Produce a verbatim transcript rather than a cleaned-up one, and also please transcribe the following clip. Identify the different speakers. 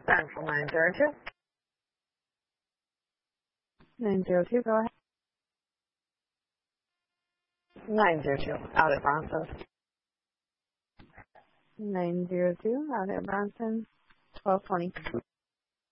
Speaker 1: Central nine zero two.
Speaker 2: nine zero two, go ahead.
Speaker 1: nine zero two, out at Bronson.
Speaker 2: nine zero two, out at Bronson. twelve twenty.